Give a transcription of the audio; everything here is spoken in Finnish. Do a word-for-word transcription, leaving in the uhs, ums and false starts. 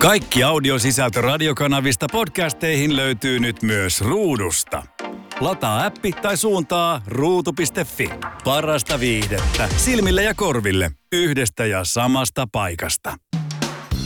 Kaikki audiosisältö radiokanavista podcasteihin löytyy nyt myös Ruudusta. Lataa appi tai suuntaa ruutu piste fi. Parasta viihdettä silmille ja korville yhdestä ja samasta paikasta.